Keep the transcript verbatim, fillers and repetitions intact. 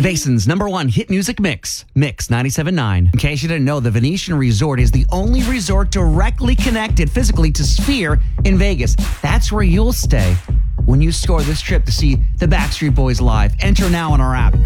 Vasen's number one hit music mix, Mix ninety-seven point nine. In case you didn't know, the Venetian Resort is the only resort directly connected physically to Sphere in Vegas. That's where you'll stay when you score this trip to see the Backstreet Boys live. Enter now on our app.